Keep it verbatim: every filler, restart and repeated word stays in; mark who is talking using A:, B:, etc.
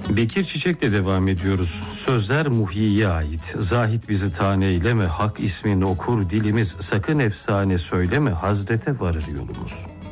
A: Bekir Çiçek'le devam ediyoruz. Sözler Muhyi'ye ait. Zahit bizi tane eyleme, hak ismin okur dilimiz, sakın efsane söyleme, Hazrete varır yolumuz.